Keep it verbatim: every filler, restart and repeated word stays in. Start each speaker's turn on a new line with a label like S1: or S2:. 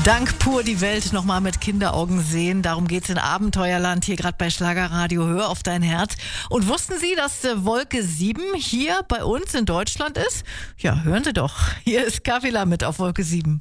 S1: Dank pur die Welt nochmal mit Kinderaugen sehen. Darum geht's in Abenteuerland hier gerade bei Schlagerradio. Hör auf dein Herz. Und wussten Sie, dass äh, Wolke sieben hier bei uns in Deutschland ist? Ja, hören Sie doch. Hier ist Kavila mit auf Wolke sieben.